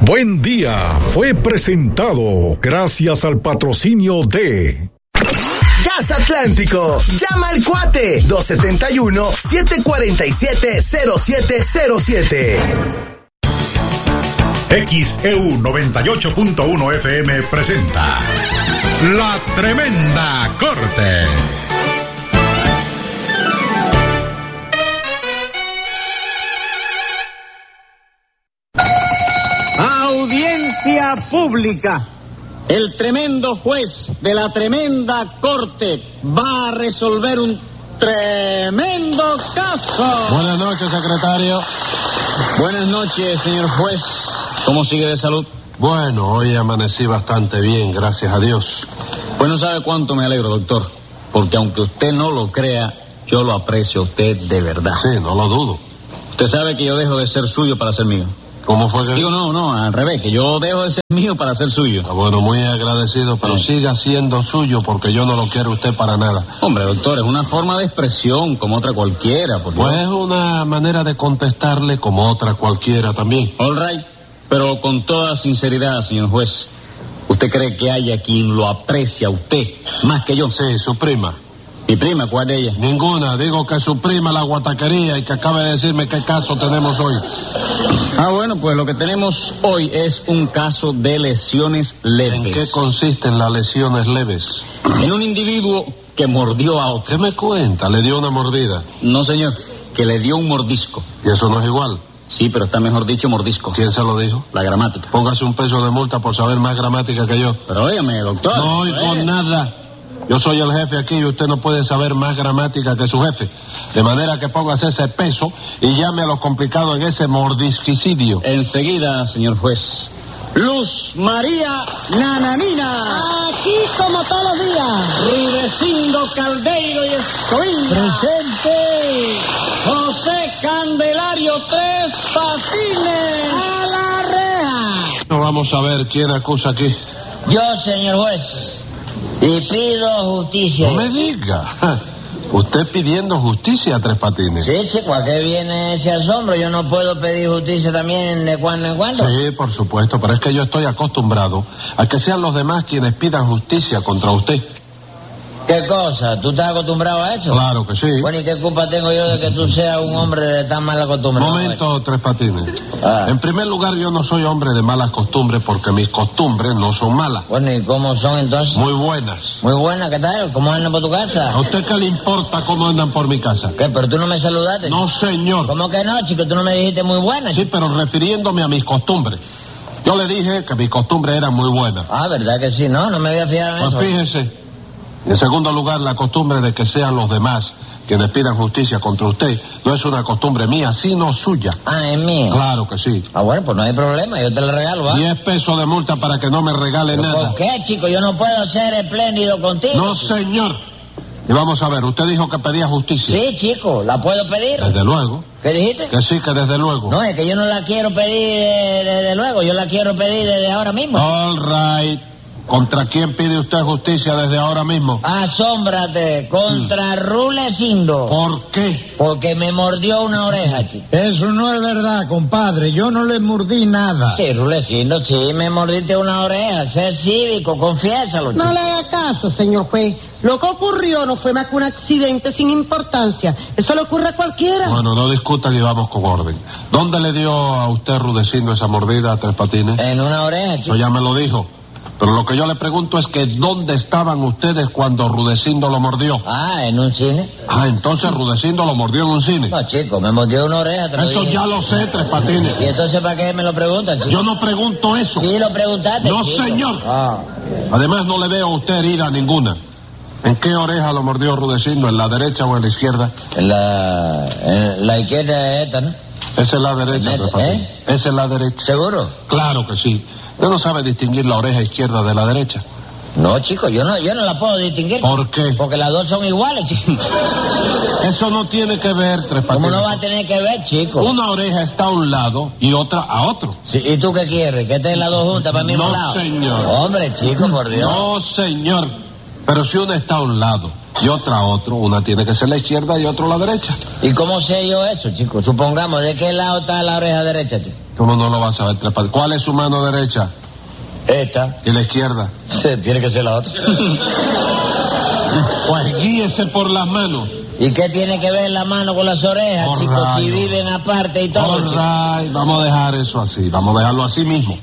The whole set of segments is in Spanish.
Buen Día fue presentado gracias al patrocinio de Gas Atlántico. Llama al cuate 271-747-0707. XEU 98.1 FM presenta La Tremenda Corte. Audiencia pública. El tremendo juez de la tremenda corte va a resolver un tremendo caso. Buenas noches, secretario. Buenas noches, señor juez. ¿Cómo sigue de salud? Bueno, hoy amanecí bastante bien, gracias a Dios. Pues no sabe cuánto me alegro, doctor. Porque aunque usted no lo crea, yo lo aprecio a usted de verdad. Sí, no lo dudo. Usted sabe que yo dejo de ser suyo para ser mío. ¿Cómo fue que...? Digo, no, al revés, que yo dejo de ser mío para ser suyo. Bueno, muy agradecido, pero siga siendo suyo porque yo no lo quiero usted para nada. Hombre, doctor, es una forma de expresión como otra cualquiera. Pues es una manera de contestarle como otra cualquiera también. All right, pero con toda sinceridad, señor juez, ¿usted cree que haya quien lo aprecia a usted más que yo? Sí, su prima. ¿Mi prima? ¿Cuál de ellas? Ninguna, digo que su prima la guataquería y que acabe de decirme qué caso tenemos hoy. Ah, bueno, pues lo que tenemos hoy es un caso de lesiones leves. ¿En qué consisten las lesiones leves? En un individuo que mordió a otro. ¿Qué me cuenta? ¿Le dio una mordida? No, señor, que le dio un mordisco. ¿Y eso no es igual? Sí, pero está mejor dicho mordisco. ¿Quién se lo dijo? La gramática. Póngase un peso de multa por saber más gramática que yo. Pero óigame, doctor. No oigo nada. Yo soy el jefe aquí y usted no puede saber más gramática que su jefe. De manera que póngase ese peso y llame a los complicados en ese mordisquicidio. Enseguida, señor juez. Luz María Nananina. Aquí como todos los días. Rudecindo Caldeiro y Escoviña. Presente. José Candelario Tres Patines. A la reja. No, vamos a ver quién acusa aquí. Yo, señor juez, y pido justicia. No me diga. Usted pidiendo justicia a Tres Patines. Sí, chico, ¿a qué viene ese asombro? Yo no puedo pedir justicia también de cuando en cuando. Sí, por supuesto, pero es que yo estoy acostumbrado a que sean los demás quienes pidan justicia contra usted. ¿Qué cosa? ¿Tú estás acostumbrado a eso? Claro que sí. Bueno, ¿y qué culpa tengo yo de que tú seas un hombre de tan mala costumbre? Momento, Tres Patines. En primer lugar, yo no soy hombre de malas costumbres porque mis costumbres no son malas. Bueno, ¿y cómo son entonces? Muy buenas. Muy buenas, ¿qué tal? ¿Cómo andan por tu casa? ¿A usted qué le importa cómo andan por mi casa? ¿Qué? ¿Pero tú no me saludaste? No, señor. ¿Cómo que no, chico? ¿Tú no me dijiste muy buenas? Sí, pero refiriéndome a mis costumbres. Yo le dije que mis costumbres eran muy buenas. Ah, ¿verdad que sí? No me había fijado en eso. Pues fíjese. En segundo lugar, la costumbre de que sean los demás quienes pidan justicia contra usted no es una costumbre mía, sino suya. Ah, ¿es mía? Claro que sí. Ah, bueno, pues no hay problema, yo te la regalo, ¿va? 10 pesos de multa para que no me regale ¿Pero nada. por qué, chico? Yo no puedo ser espléndido contigo. No, señor. Y vamos a ver, usted dijo que pedía justicia. Sí, chico, ¿la puedo pedir? Desde luego. ¿Qué dijiste? Que sí, que desde luego. No, es que yo no la quiero pedir desde luego, yo la quiero pedir desde ahora mismo. All right. ¿Contra quién pide usted justicia desde ahora mismo? Asómbrate, contra Rulecindo. ¿Por qué? Porque me mordió una oreja, chico. Eso no es verdad, compadre. Yo no le mordí nada. Sí, Rulecindo, sí, me mordiste una oreja. Sé cívico, confiésalo, chico. No le haga caso, señor juez. Lo que ocurrió no fue más que un accidente sin importancia. Eso le ocurre a cualquiera. Bueno, no discutan y vamos con orden. ¿Dónde le dio a usted Rudecindo esa mordida a Tres Patines? En una oreja, chico. Eso ya me lo dijo. Pero lo que yo le pregunto es que ¿dónde estaban ustedes cuando Rudecindo lo mordió? Ah, en un cine. Ah, entonces Rudecindo lo mordió en un cine. No, chico, me mordió una oreja. Eso ya lo sé, Tres Patines. ¿Y entonces para qué me lo preguntan, chico? Yo no pregunto eso. Sí, lo preguntaste, No, chico. señor. Ah. Además, no le veo a usted herida ninguna. ¿En qué oreja lo mordió Rudecindo? ¿En la derecha o en la izquierda? En la izquierda es esta, ¿no? Esa es la derecha, Tres Patines. Esa es la derecha. ¿Seguro? Claro que sí. ¿Usted no sabe distinguir la oreja izquierda de la derecha? No, chico, yo no la puedo distinguir. ¿Por qué? Porque las dos son iguales, chico. Eso no tiene que ver, Tres Patines. ¿Cómo no va a tener que ver, chico? Una oreja está a un lado y otra a otro. Sí, ¿y tú qué quieres? ¿Que estén las dos juntas para el mismo lado? No, señor. Hombre, chico, por Dios. No, señor. Pero si una está a un lado y otra a otro, una tiene que ser la izquierda y otra la derecha. ¿Y cómo sé yo eso, chico? Supongamos, ¿de qué lado está la oreja derecha, chico? ¿Cómo no lo va a saber, Tres Patines? ¿Cuál es su mano derecha? Esta. ¿Y la izquierda? Sí, tiene que ser la otra. Pues guíese por las manos. ¿Y qué tiene que ver la mano con las orejas, All chicos? right. Si viven aparte y todo. All right. Vamos a dejar eso así. Vamos a dejarlo así mismo.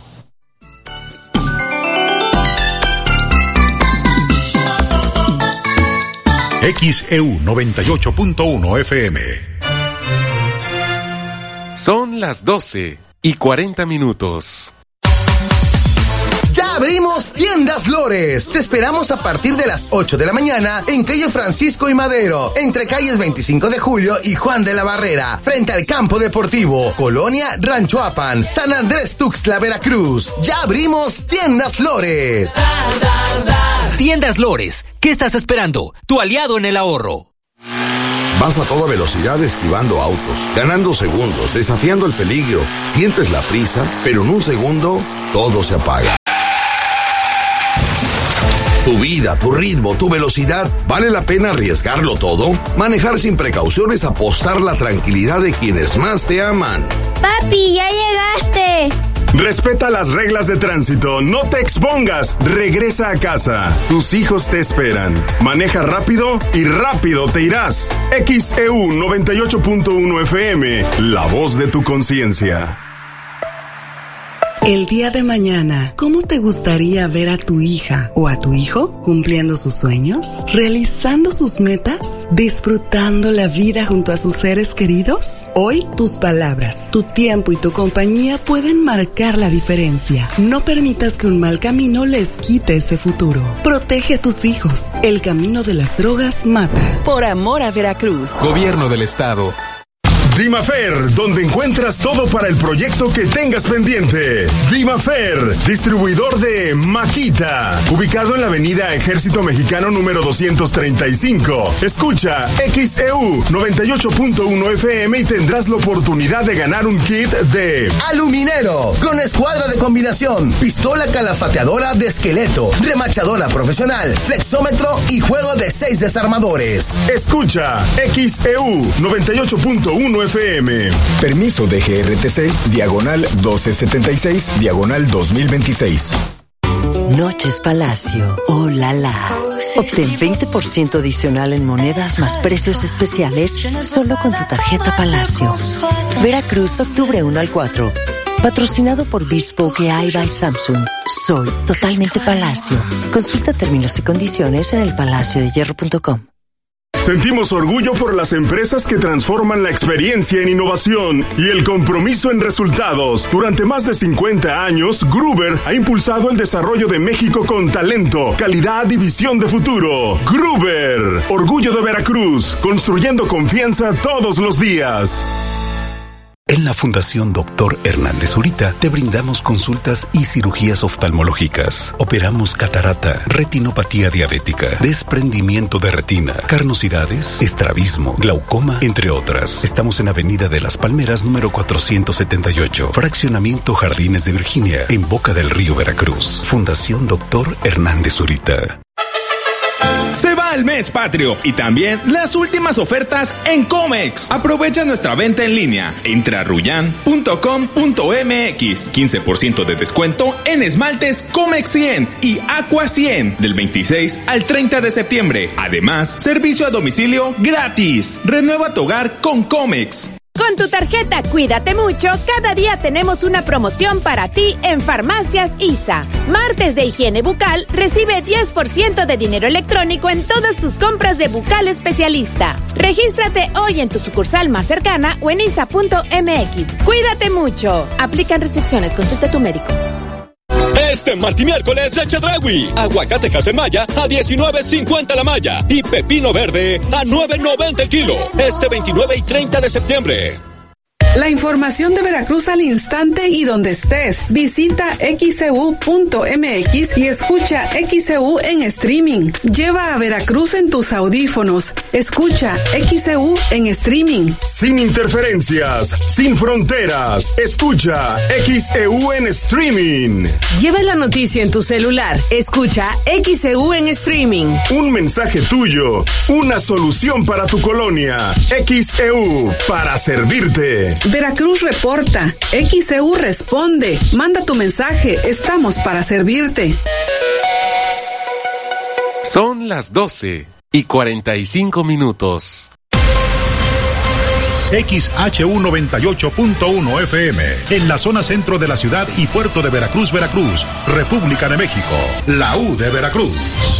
XEU 98.1 FM. Son las 12:40. Ya abrimos Tiendas Lores. Te esperamos a partir de las 8 de la mañana en calle Francisco y Madero, entre calles 25 de Julio y Juan de la Barrera, frente al campo deportivo, Colonia Rancho Apan, San Andrés Tuxtla, Veracruz. Ya abrimos Tiendas Lores. Tiendas Lores, ¿qué estás esperando? Tu aliado en el ahorro. Vas a toda velocidad esquivando autos, ganando segundos, desafiando el peligro. Sientes la prisa, pero en un segundo todo se apaga. Tu vida, tu ritmo, tu velocidad, ¿vale la pena arriesgarlo todo? Manejar sin precauciones, apostar la tranquilidad de quienes más te aman. Papi, ya llegaste. Respeta las reglas de tránsito, no te expongas, regresa a casa. Tus hijos te esperan. Maneja rápido y rápido te irás. XEU 98.1 FM, la voz de tu conciencia. El día de mañana, ¿cómo te gustaría ver a tu hija o a tu hijo cumpliendo sus sueños? ¿Realizando sus metas? ¿Disfrutando la vida junto a sus seres queridos? Hoy, tus palabras, tu tiempo y tu compañía pueden marcar la diferencia. No permitas que un mal camino les quite ese futuro. Protege a tus hijos. El camino de las drogas mata. Por amor a Veracruz. Gobierno del Estado. Dimafer, donde encuentras todo para el proyecto que tengas pendiente. Dimafer, distribuidor de Maquita, ubicado en la avenida Ejército Mexicano número 235. Escucha XEU 98.1 FM y tendrás la oportunidad de ganar un kit de Aluminero, con escuadra de combinación, pistola calafateadora de esqueleto, remachadora profesional, flexómetro y juego de 6 desarmadores. Escucha XEU 98.1 FM. Permiso de GRTC, diagonal 1276, diagonal 2026. Noches Palacio, oh la la. Obtén 20% adicional en monedas más precios especiales solo con tu tarjeta Palacio. Veracruz, octubre 1 al 4. Patrocinado por Bespoke AI by Samsung. Soy totalmente Palacio. Consulta términos y condiciones en elpalaciodehierro.com. Sentimos orgullo por las empresas que transforman la experiencia en innovación y el compromiso en resultados. Durante más de 50 años, Gruber ha impulsado el desarrollo de México con talento, calidad y visión de futuro. Gruber, orgullo de Veracruz, construyendo confianza todos los días. En la Fundación Dr. Hernández Zurita te brindamos consultas y cirugías oftalmológicas. Operamos catarata, retinopatía diabética, desprendimiento de retina, carnosidades, estrabismo, glaucoma, entre otras. Estamos en Avenida de las Palmeras, número 478, Fraccionamiento Jardines de Virginia, en Boca del Río, Veracruz. Fundación Dr. Hernández Zurita. Se va el mes patrio y también las últimas ofertas en Comex. Aprovecha nuestra venta en línea. Entra a ruyan.com.mx. 15% de descuento en esmaltes Comex 100 y Aqua 100 del 26 al 30 de septiembre. Además, servicio a domicilio gratis. Renueva tu hogar con Comex. Con tu tarjeta Cuídate Mucho, cada día tenemos una promoción para ti en Farmacias ISA. Martes de higiene bucal, recibe 10% de dinero electrónico en todas tus compras de bucal especialista. Regístrate hoy en tu sucursal más cercana o en isa.mx. Cuídate mucho. Aplican restricciones, consulta a tu médico. Este martes y miércoles leche Dragui, aguacate Casemaya a $19.50 la malla y pepino verde a $9.90 el kilo. Este 29 y 30 de septiembre. La información de Veracruz al instante y donde estés. Visita xcu.mx y escucha XEU en streaming. Lleva a Veracruz en tus audífonos. Escucha XEU en streaming. Sin interferencias, sin fronteras. Escucha XEU en streaming. Lleva la noticia en tu celular. Escucha XEU en streaming. Un mensaje tuyo. Una solución para tu colonia. XEU para servirte. Veracruz reporta. XEU responde. Manda tu mensaje. Estamos para servirte. Son las 12:45. XHU 98.1 FM, en la zona centro de la ciudad y puerto de Veracruz, Veracruz, República de México, la U de Veracruz.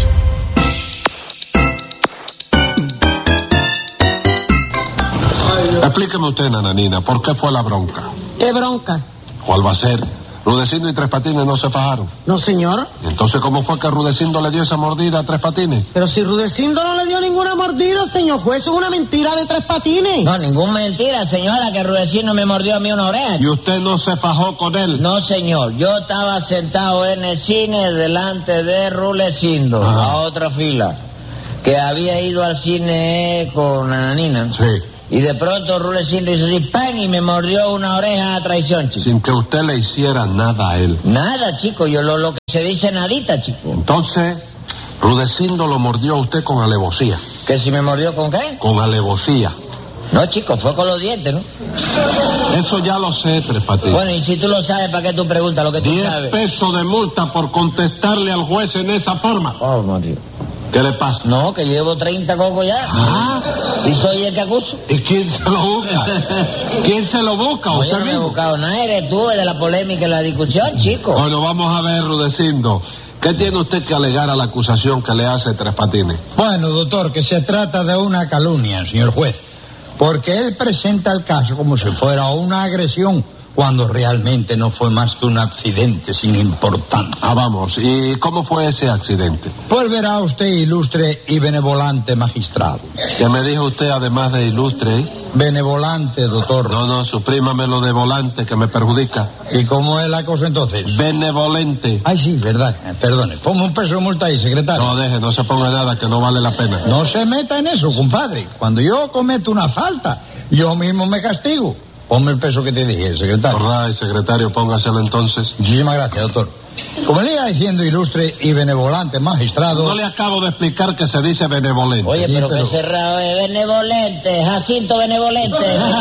Explíqueme usted, nananina, ¿por qué fue la bronca? ¿Qué bronca? ¿Cuál va a ser? Rudecindo y Tres Patines no se fajaron. No, señor. Entonces, ¿cómo fue que Rudecindo le dio esa mordida a Tres Patines? Pero si Rudecindo no le dio ninguna mordida, señor juez, eso es una mentira de Tres Patines. No, ninguna mentira, señora, que Rudecindo me mordió a mí una oreja. ¿Y usted no se fajó con él? No, señor, yo estaba sentado en el cine delante de Rudecindo, a otra fila, que había ido al cine con Nananina. Sí. Y de pronto Rudecindo hizo así, ¡pam! Y me mordió una oreja a traición, chico. Sin que usted le hiciera nada a él. Nada, chico, yo lo que se dice nadita, chico. Entonces, Rudecindo lo mordió a usted con alevosía. ¿Que si me mordió con qué? Con alevosía. No, chico, fue con los dientes, ¿no? Eso ya lo sé, Tres Patines. Bueno, y si tú lo sabes, ¿para qué tú preguntas lo que tú 10 sabes? pesos de multa por contestarle al juez en esa forma. Oh, Mario. ¿Qué le pasa? No, que llevo 30 cocos ya. ¿Ah? ¿Y soy el que acuso? ¿Y quién se lo busca? ¿Quién se lo busca? No, ¿Usted yo no me he mismo? buscado nada, eres tú, de la polémica y la discusión, chico. Bueno, vamos a ver, Rudecindo. ¿Qué tiene usted que alegar a la acusación que le hace Tres Patines? Bueno, doctor, que se trata de una calumnia, señor juez. Porque él presenta el caso como si fuera una agresión, cuando realmente no fue más que un accidente sin importancia. Ah, vamos. ¿Y cómo fue ese accidente? Pues verá usted, ilustre y benevolente magistrado. ¿Qué me dijo usted además de ilustre? Benevolente, doctor. No, suprímamelo de volante que me perjudica. ¿Y cómo es la cosa entonces? Benevolente. Ay, sí, verdad. Perdone. Ponme un peso de multa ahí, secretario. No, deje, no se ponga nada que no vale la pena. No se meta en eso, compadre. Cuando yo cometo una falta, yo mismo me castigo. Ponme el peso que te dije, secretario. Verdad, secretario, póngaselo entonces. Muchísimas gracias, doctor. Como le iba diciendo, ilustre y benevolente magistrado... No le acabo de explicar que se dice benevolente. Oye, pero qué cerrado es, benevolente, Jacinto benevolente.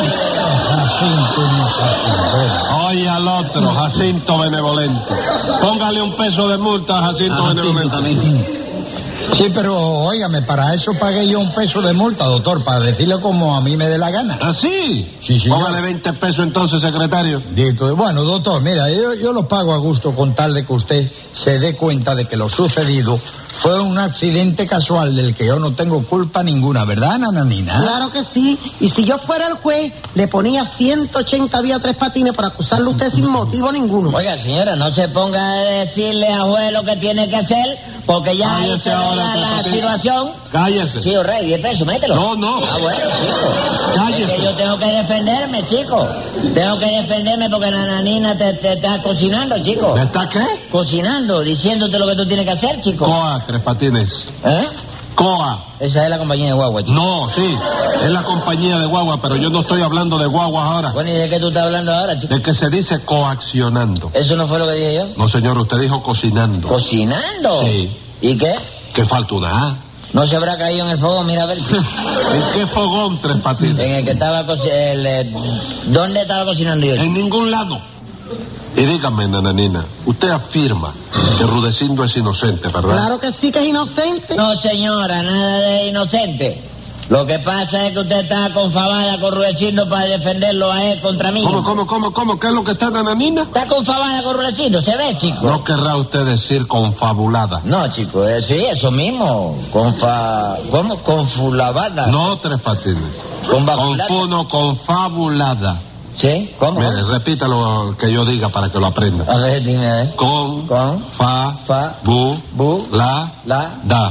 Jacinto no Jacinto. Oye al otro, Jacinto benevolente. Póngale un peso de multa a Jacinto benevolente. Sí, pero óigame, para eso pagué yo un peso de multa, doctor, para decirle como a mí me dé la gana. ¿Ah, sí? Sí, sí. Póngale 20 pesos entonces, secretario. Bueno, doctor, mira, yo lo pago a gusto con tal de que usted se dé cuenta de que lo sucedido fue un accidente casual del que yo no tengo culpa ninguna, ¿verdad, Nananina? Claro que sí. Y si yo fuera el juez, le ponía 180 días a Tres Patines por acusarlo a usted sin motivo ninguno. Oiga, señora, no se ponga a decirle a juez lo que tiene que hacer, porque ya ahí se ve la situación. Cállese. Sí, Rey, 10 pesos, mételo. No. Ah, bueno, chico. Cállese. Es que yo tengo que defenderme, chico. Tengo que defenderme porque la nanina te está cocinando, chico. ¿Me está qué? Cocinando, diciéndote lo que tú tienes que hacer, chico. Coa, Tres Patines. ¿Eh? Coa. Esa es la compañía de guagua, chico. No, sí, es la compañía de guagua, pero yo no estoy hablando de guagua ahora. Bueno, ¿y de qué tú estás hablando ahora, chico? De que se dice coaccionando. ¿Eso no fue lo que dije yo? No, señor, usted dijo cocinando. ¿Cocinando? Sí. ¿Y qué? Que falta una A. ¿No se habrá caído en el fogón? Mira a ver. ¿En qué fogón, Tres Patines? En el que estaba cocinando. ¿Dónde estaba cocinando yo? En ningún lado. Y dígame, nananina, usted afirma que Rudecindo es inocente, ¿verdad? Claro que sí que es inocente. No, señora, nada de inocente. Lo que pasa es que usted está confabada con Rudecindo para defenderlo a él contra mí. ¿Cómo? ¿Qué es lo que está, nananina? Está confabada con Rudecindo, ¿se ve, chico? No querrá usted decir confabulada. No, chico, sí, eso mismo. ¿Cómo? Confulabada. No, Tres Patines. Confundo, confabulada. ¿Sí? ¿Cómo? Mire, repita lo que yo diga para que lo aprenda. A ver, dime, Con, fa, bu, la, da.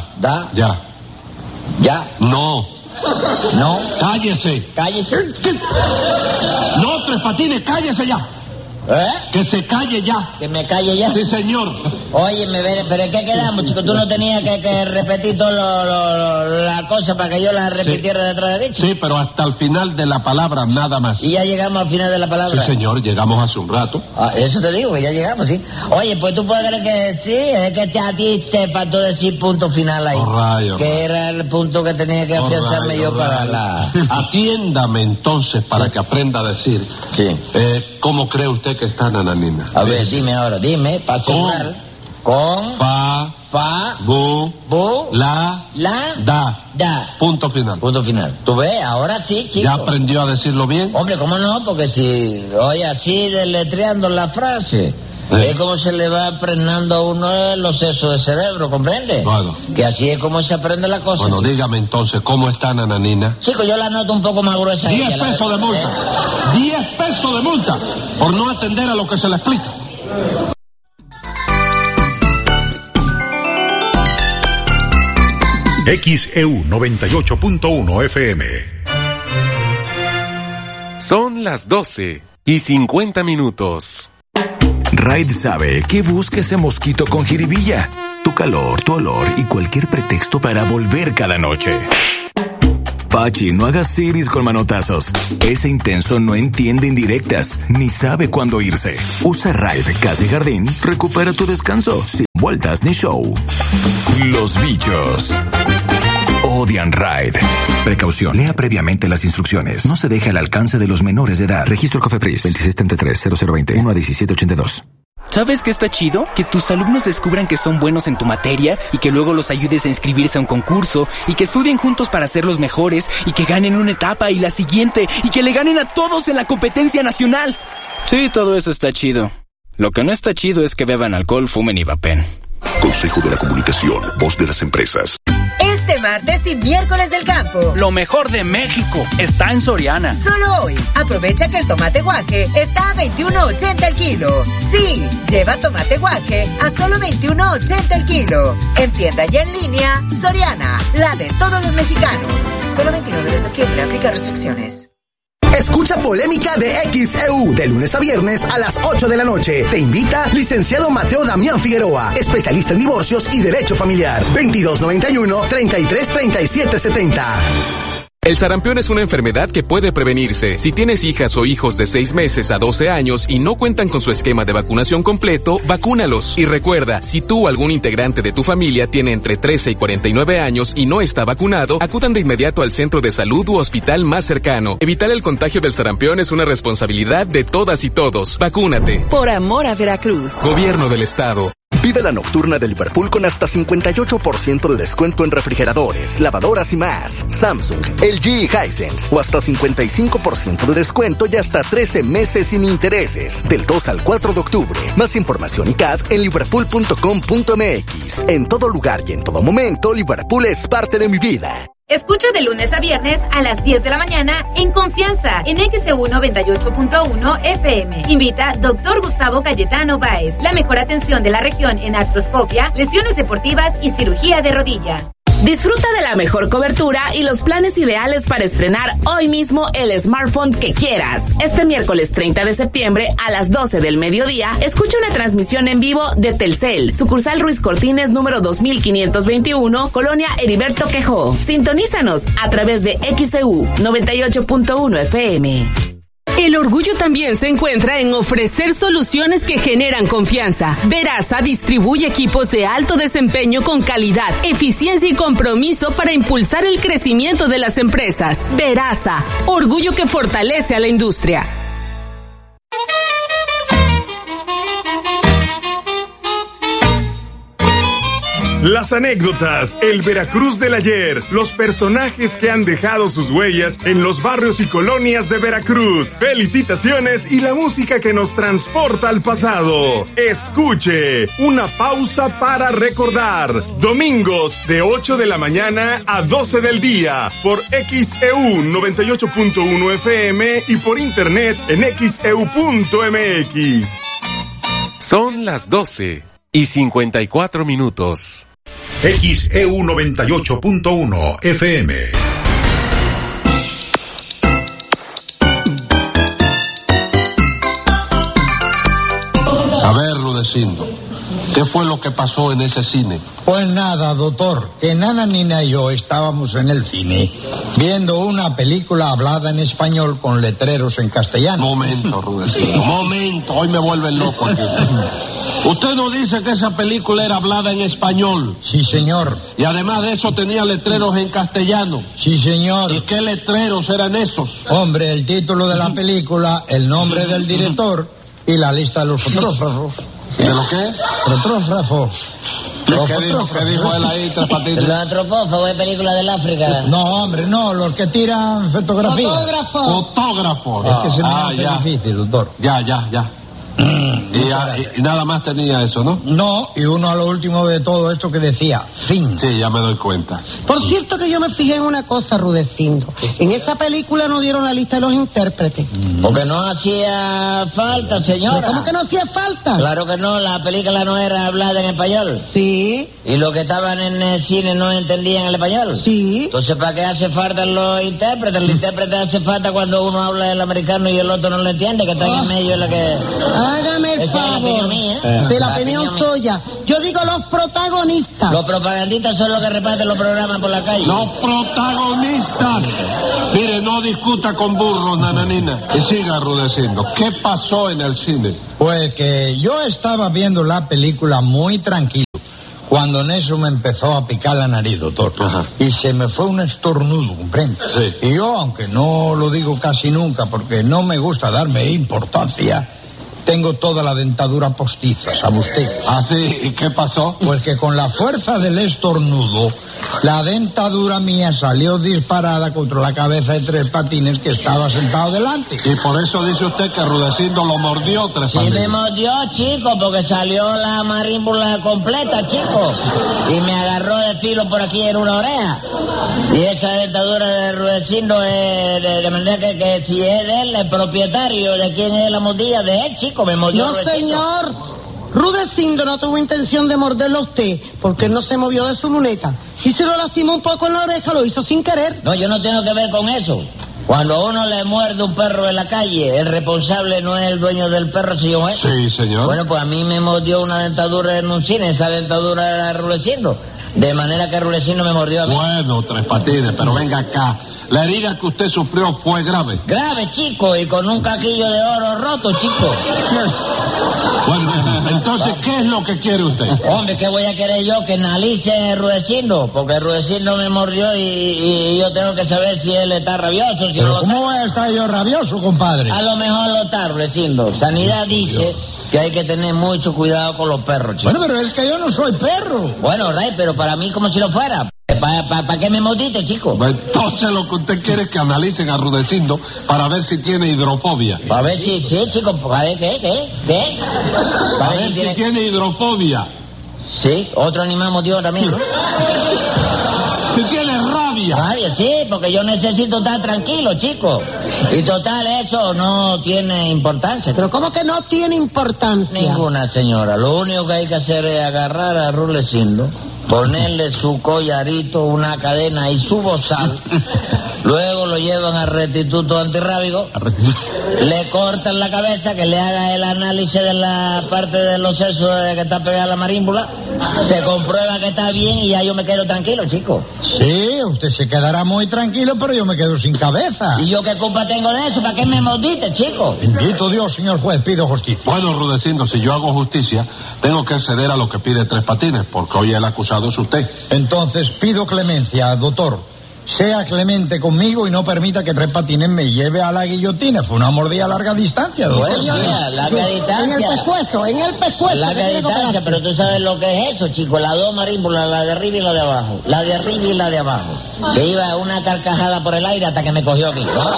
Ya. No. Cállese. No, Tres Patines, cállese ya. Que se calle ya. ¿Que me calle ya? Sí, señor. Oye, pero ¿en qué quedamos, chico? ¿Tú no tenías que repetir toda la cosa para que yo la repitiera detrás de ti? Sí, pero hasta el final de la palabra, nada más. ¿Y ya llegamos al final de la palabra? Sí, señor, llegamos hace un rato. Ah, eso te digo, que ya llegamos, sí. Oye, pues tú puedes creer que sí, es que a ti te faltó decir punto final ahí. Que era el punto que tenía que afianzarme yo para la... Atiéndame entonces para que aprenda a decir. Sí. ¿cómo cree usted que está Nananina? A ver, dime ahora, para asegurar. Con. Fa. Bu. La. Da. Punto final. ¿Tú ves? Ahora sí, chico. ¿Ya aprendió a decirlo bien? Hombre, ¿cómo no? Porque si oye así deletreando la frase, es como se le va aprendiendo a uno los sesos de cerebro, ¿comprende? Bueno. Que así es como se aprende la cosa. Bueno, chico. Dígame entonces, ¿cómo está Nananina? Chico, yo la noto un poco más gruesa. 10 pesos de multa. 10 pesos de multa por no atender a lo que se le explica. XEU 98.1 FM. Son las 12:50. Raid sabe que busca ese mosquito con jiribilla, tu calor, tu olor y cualquier pretexto para volver cada noche. Pachi, no hagas siris con manotazos. Ese intenso no entiende indirectas, ni sabe cuándo irse. Usa Raid Casa y Jardín, recupera tu descanso, sin vueltas ni show. Los bichos odian Raid. Precaución, lea previamente las instrucciones. No se deje al alcance de los menores de edad. Registro Cofepris 2633-0020 1-1782. ¿Sabes qué está chido? Que tus alumnos descubran que son buenos en tu materia y que luego los ayudes a inscribirse a un concurso y que estudien juntos para ser los mejores y que ganen una etapa y la siguiente y que le ganen a todos en la competencia nacional. Sí, todo eso está chido. Lo que no está chido es que beban alcohol, fumen y vapen. Consejo de la Comunicación, voz de las empresas. Este martes y miércoles del campo. Lo mejor de México está en Soriana. Solo hoy, aprovecha que el tomate guaje está a $21.80 el kilo. Sí, lleva tomate guaje a solo $21.80 el kilo. En tienda y en línea, Soriana, la de todos los mexicanos. Solo 29 de septiembre, aplica restricciones. Escucha Polémica de XEU de lunes a viernes a las 8 de la noche. Te invita licenciado Mateo Damián Figueroa, especialista en divorcios y derecho familiar. 2291-333770. El sarampión es una enfermedad que puede prevenirse. Si tienes hijas o hijos de 6 meses a 12 años y no cuentan con su esquema de vacunación completo, vacúnalos. Y recuerda, si tú o algún integrante de tu familia tiene entre 13 y 49 años y no está vacunado, acudan de inmediato al centro de salud u hospital más cercano. Evitar el contagio del sarampión es una responsabilidad de todas y todos. Vacúnate. Por amor a Veracruz. Gobierno del Estado. Vive la nocturna de Liverpool con hasta 58% de descuento en refrigeradores, lavadoras y más. Samsung, LG y Hisense. O hasta 55% de descuento y hasta 13 meses sin intereses. Del 2 al 4 de octubre. Más información y CAD en liverpool.com.mx. En todo lugar y en todo momento, Liverpool es parte de mi vida. Escucha de lunes a viernes a las 10 de la mañana en Confianza en XEU 98.1 FM. Invita Dr. Gustavo Cayetano Báez. La mejor atención de la región en artroscopia, lesiones deportivas y cirugía de rodilla. Disfruta de la mejor cobertura y los planes ideales para estrenar hoy mismo el smartphone que quieras. Este miércoles 30 de septiembre a las 12 del mediodía, escucha una transmisión en vivo de Telcel, sucursal Ruiz Cortines número 2521, Colonia Heriberto Quejó. Sintonízanos a través de XEU 98.1 FM. El orgullo también se encuentra en ofrecer soluciones que generan confianza. Verasa distribuye equipos de alto desempeño con calidad, eficiencia y compromiso para impulsar el crecimiento de las empresas. Verasa, orgullo que fortalece a la industria. Las anécdotas, el Veracruz del ayer, los personajes que han dejado sus huellas en los barrios y colonias de Veracruz. Felicitaciones y la música que nos transporta al pasado. Escuche, una pausa para recordar. Domingos de 8 de la mañana a 12 del día por XEU 98.1 FM y por internet en xeu.mx. Son las 12:54. XEU 98.1 FM. A ver, Rudecindo, ¿qué fue lo que pasó en ese cine? Pues nada, doctor, que Nananina y yo estábamos en el cine viendo una película hablada en español con letreros en castellano. Momento, Rudecindo, momento, hoy me vuelven loco aquí. Usted nos dice que esa película era hablada en español. Sí, señor. Y además de eso tenía letreros en castellano. Sí, señor. ¿Y qué letreros eran esos? Hombre, el título de la película, el nombre del director y la lista de los fotógrafos. ¿De lo qué? Fotógrafos. ¿Qué dijo él ahí, Tres Patines? Los antropófagos de películas del África. No, hombre, no, los que tiran fotografías. Fotógrafos. Es que se me hace difícil, doctor. Ya. Y nada más tenía eso, ¿no? No, y uno a lo último de todo esto que decía, fin. Sí, ya me doy cuenta. Por cierto que yo me fijé en una cosa, Rudecindo. En esa película no dieron la lista de los intérpretes. Porque no hacía falta, señora. ¿Cómo que no hacía falta? Claro que no, la película no era hablada en español. Sí. ¿Y los que estaban en el cine no entendían el español? Sí. Entonces, ¿para qué hace falta los intérpretes? El intérprete hace falta cuando uno habla el americano y el otro no lo entiende, que está en medio de la que... Hágame el favor. Es la opinión mía. Sí, la opinión suya. Yo digo los protagonistas. Los propagandistas son los que reparten los programas por la calle. ¡Los protagonistas! Mire, no discuta con burros, nananina. Y siga Rudecindo. ¿Qué pasó en el cine? Pues que yo estaba viendo la película muy tranquilo, cuando en eso me empezó a picar la nariz, doctor. Ajá. Y se me fue un estornudo, ¿comprende? Sí. Y yo, aunque no lo digo casi nunca, porque no me gusta darme importancia, tengo toda la dentadura postiza, ¿sabe usted? ¿Ah, sí? ¿Y qué pasó? Pues que con la fuerza del estornudo, la dentadura mía salió disparada contra la cabeza de Tres Patines que estaba sentado delante. Y por eso dice usted que Rudecindo lo mordió, Tres Patines. Sí me mordió, chico, porque salió la marímbula completa, chico. Y me agarró de filo por aquí en una oreja. Y esa dentadura de Rudecindo es de manera que si es de él, el propietario de quién es la mordida de él, chico, me mordió. No, Rudecindo. señor. Rudecindo no tuvo intención de morderlo a usted, porque él no se movió de su luneta. Y se lo lastimó un poco en la oreja, lo hizo sin querer. No, yo no tengo que ver con eso. Cuando a uno le muerde un perro en la calle, el responsable no es el dueño del perro, sino él. Sí, señor. Bueno, pues a mí me mordió una dentadura en un cine, esa dentadura era Rudecindo. De manera que Rudecindo me mordió a mí. Bueno, Tres Patines, pero venga acá. La herida que usted sufrió fue grave. Grave, chico, y con un cajillo de oro roto, chico. Bueno, entonces, ¿qué es lo que quiere usted? Hombre, ¿qué voy a querer yo? Que analice Rudecindo, porque Rudecindo me mordió y yo tengo que saber si él está rabioso. Si ¿Pero cómo voy a estar yo rabioso, compadre? A lo mejor lo está, Rudecindo. Sanidad dice que hay que tener mucho cuidado con los perros, chico. Bueno, pero es que yo no soy perro. Bueno, Ray, pero para mí como si lo fuera. ¿Para qué me mordiste, chico? Entonces lo que usted quiere es que analicen a Rudecindo para ver si tiene hidrofobia. Para ver si, sí, chico, para ver qué. Para ver si tiene hidrofobia. Sí, otro animal mordió también, ¿no? Si tiene rabia. Rabia, sí, porque yo necesito estar tranquilo, chico. Y total, eso no tiene importancia. ¿Pero cómo que no tiene importancia? Ninguna, señora. Lo único que hay que hacer es agarrar a Rudecindo, ponerle su collarito, una cadena y su bozal. Luego lo llevan al restituto antirrábico, le cortan la cabeza, que le haga el análisis de la parte de los sesos que está pegada a la marímbula, se comprueba que está bien y ya yo me quedo tranquilo, chico. Sí, usted se quedará muy tranquilo, pero yo me quedo sin cabeza. ¿Y yo qué culpa tengo de eso? ¿Para qué me mordiste, chico? Bendito Dios, señor juez, pido justicia. Bueno, Rudecindo, si yo hago justicia, tengo que ceder a lo que pide Tres Patines, porque hoy el acusado es usted. Entonces pido clemencia, doctor. Sea clemente conmigo y no permita que Tres Patines me lleve a la guillotina. Fue una mordida a larga distancia, doctor. Bueno, sí, larga distancia. En el pescuezo. Larga distancia, pero tú sabes lo que es eso, chico. Las dos marímbulas, la de arriba y la de abajo. La de arriba y la de abajo. Que iba una carcajada por el aire hasta que me cogió aquí, ¿no?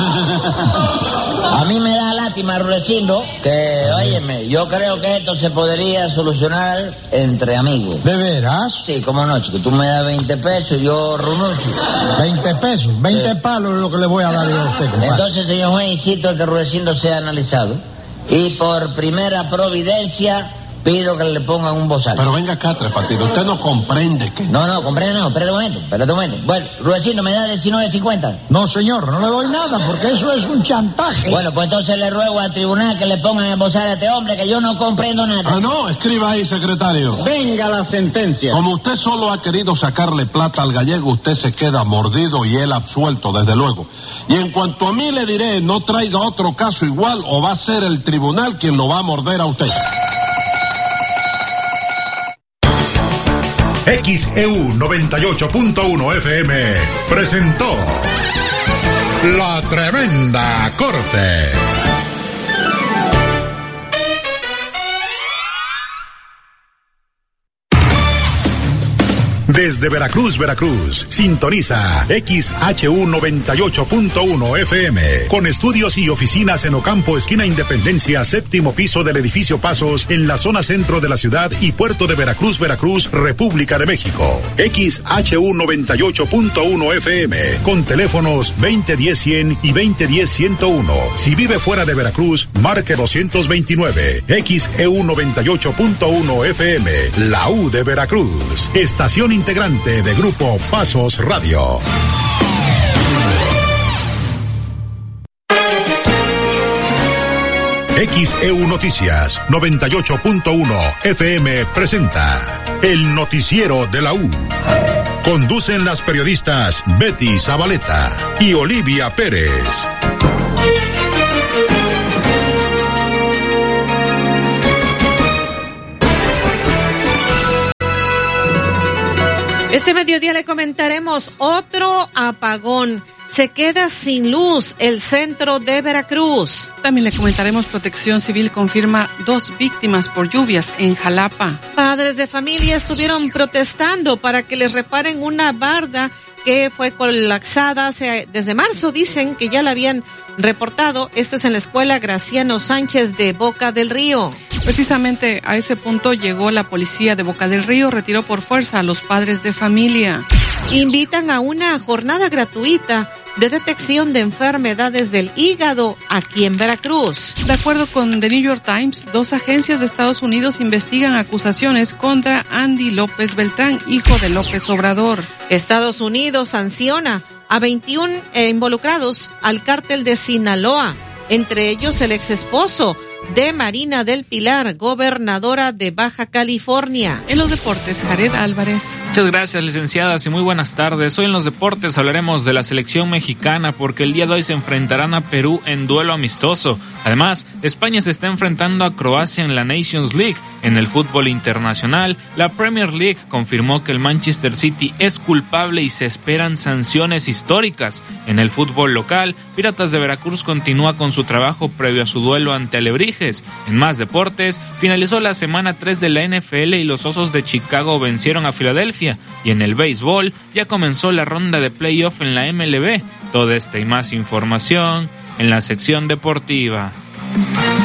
A mí me da lástima, Rudecindo, que, óyeme, yo creo que esto se podría solucionar entre amigos. ¿De veras? Sí, cómo no, chico. Tú me das 20 pesos y yo renuncio. 20 pesos, 20 palos es lo que le voy a dar yo a usted, compadre. Entonces, señor juez, insisto en que Rudecindo sea analizado y por primera providencia pido que le pongan un bozal. Pero venga acá, Tres Patines, usted no comprende que... No, comprende no, espérate un momento. Bueno, Rudecindo, ¿me da 19.50? No, señor, no le doy nada, porque eso es un chantaje. Bueno, pues entonces le ruego al tribunal que le pongan el bozal a este hombre, que yo no comprendo nada. Ah, no, escriba ahí, secretario. Venga la sentencia. Como usted solo ha querido sacarle plata al gallego, usted se queda mordido y él absuelto, desde luego. Y en cuanto a mí le diré, no traiga otro caso igual o va a ser el tribunal quien lo va a morder a usted. XEU 98.1 FM presentó La Tremenda Corte. Desde Veracruz, Veracruz, sintoniza XHU 98.1 FM, con estudios y oficinas en Ocampo, esquina Independencia, séptimo piso del edificio Pasos, en la zona centro de la ciudad y puerto de Veracruz, Veracruz, República de México. XHU 98.1 FM, con teléfonos 2010-100 y 2010-101. Si vive fuera de Veracruz, marque 229. XEU 98.1 FM, la U de Veracruz, estación integrante de Grupo Pasos Radio. XEU Noticias 98.1 FM presenta el noticiero de la U. Conducen las periodistas Betty Zabaleta y Olivia Pérez. Este mediodía le comentaremos otro apagón. Se queda sin luz el centro de Veracruz. También le comentaremos Protección Civil confirma 2 víctimas por lluvias en Jalapa. Padres de familia estuvieron protestando para que les reparen una barda que fue colapsada desde marzo. Dicen que ya la habían reportado. Esto es en la escuela Graciano Sánchez de Boca del Río. Precisamente a ese punto llegó la policía de Boca del Río, retiró por fuerza a los padres de familia. Invitan a una jornada gratuita de detección de enfermedades del hígado aquí en Veracruz. De acuerdo con The New York Times, 2 agencias de Estados Unidos investigan acusaciones contra Andy López Beltrán, hijo de López Obrador. Estados Unidos sanciona a 21 involucrados al cártel de Sinaloa, entre ellos el exesposo de Marina del Pilar, gobernadora de Baja California. En los deportes, Jared Álvarez. Muchas gracias, licenciadas, y muy buenas tardes. Hoy en los deportes hablaremos de la selección mexicana, porque el día de hoy se enfrentarán a Perú en duelo amistoso. Además, España se está enfrentando a Croacia en la Nations League. En el fútbol internacional, la Premier League confirmó que el Manchester City es culpable y se esperan sanciones históricas. En el fútbol local, Piratas de Veracruz continúa con su trabajo previo a su duelo ante Alebrijes. En más deportes, finalizó la semana 3 de la NFL y los Osos de Chicago vencieron a Filadelfia. Y en el béisbol, ya comenzó la ronda de playoff en la MLB. Toda esta y más información en la sección deportiva.